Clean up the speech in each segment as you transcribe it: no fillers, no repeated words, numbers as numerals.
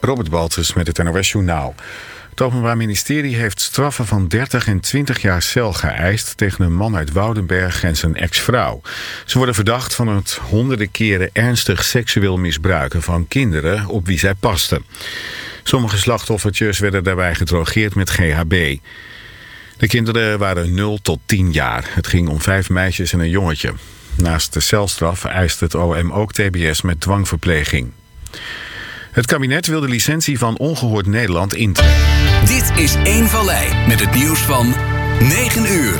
Robert Baltus met het NOS Journaal. Het Openbaar Ministerie heeft straffen van 30 en 20 jaar cel geëist tegen een man uit Woudenberg en zijn ex-vrouw. Ze worden verdacht van het honderden keren ernstig seksueel misbruiken van kinderen op wie zij pasten. Sommige slachtoffertjes werden daarbij gedrogeerd met GHB. De kinderen waren 0 tot 10 jaar. Het ging om 5 meisjes en een jongetje. Naast de celstraf eist het OM ook TBS met dwangverpleging. Het kabinet wil de licentie van Ongehoord Nederland intrekken. Dit is Eén Vallei met het nieuws van 9 uur.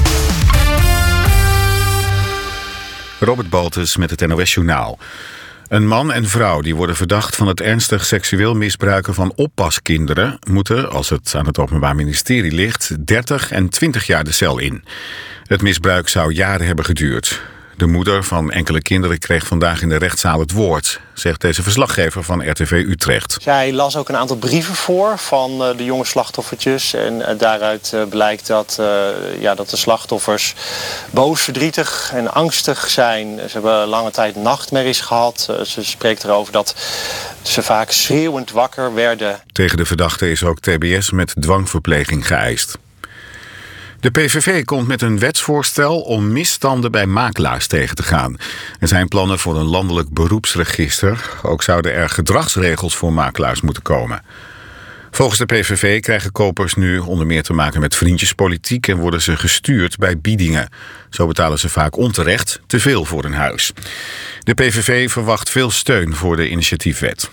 Robert Baltus met het NOS Journaal. Een man en vrouw die worden verdacht van het ernstig seksueel misbruiken van oppaskinderen moeten, als het aan het Openbaar Ministerie ligt, 30 en 20 jaar de cel in. Het misbruik zou jaren hebben geduurd. De moeder van enkele kinderen kreeg vandaag in de rechtszaal het woord, zegt deze verslaggever van RTV Utrecht. Zij las ook een aantal brieven voor van de jonge slachtoffertjes. En daaruit blijkt dat de slachtoffers boos, verdrietig en angstig zijn. Ze hebben lange tijd nachtmerries gehad. Ze spreekt erover dat ze vaak schreeuwend wakker werden. Tegen de verdachte is ook TBS met dwangverpleging geëist. De PVV komt met een wetsvoorstel om misstanden bij makelaars tegen te gaan. Er zijn plannen voor een landelijk beroepsregister. Ook zouden er gedragsregels voor makelaars moeten komen. Volgens de PVV krijgen kopers nu onder meer te maken met vriendjespolitiek en worden ze gestuurd bij biedingen. Zo betalen ze vaak onterecht te veel voor een huis. De PVV verwacht veel steun voor de initiatiefwet.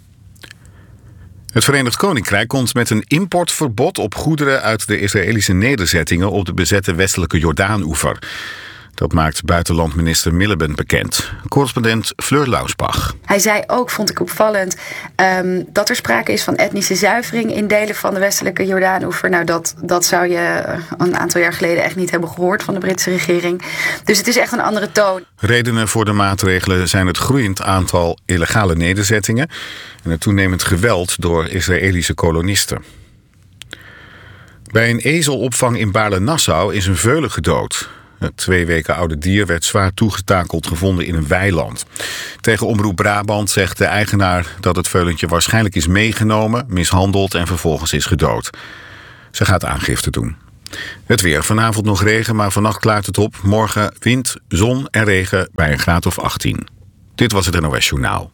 Het Verenigd Koninkrijk komt met een importverbod op goederen uit de Israëlische nederzettingen op de bezette westelijke Jordaan-oever. Dat maakt buitenlandminister Miliband bekend. Correspondent Fleur Lausbach. Hij zei ook, vond ik opvallend, dat er sprake is van etnische zuivering in delen van de westelijke Jordaan-oever. Nou, dat zou je een aantal jaar geleden echt niet hebben gehoord van de Britse regering. Dus het is echt een andere toon. Redenen voor de maatregelen zijn het groeiend aantal illegale nederzettingen en het toenemend geweld door Israëlische kolonisten. Bij een ezelopvang in Baarle-Nassau is een veulen gedood. Het 2 weken oude dier werd zwaar toegetakeld gevonden in een weiland. Tegen Omroep Brabant zegt de eigenaar dat het veulentje waarschijnlijk is meegenomen, mishandeld en vervolgens is gedood. Ze gaat aangifte doen. Het weer. Vanavond nog regen, maar vannacht klaart het op. Morgen wind, zon en regen bij een graad of 18. Dit was het NOS Journaal.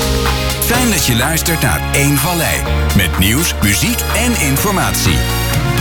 Fijn dat je luistert naar Eén Vallei. Met nieuws, muziek en informatie.